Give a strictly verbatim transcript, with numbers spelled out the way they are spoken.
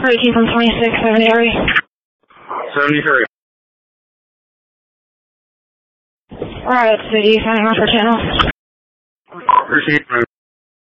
Repeat from twenty-six seventy-three. seventy-three. Alright, City, signing off for channel. Received.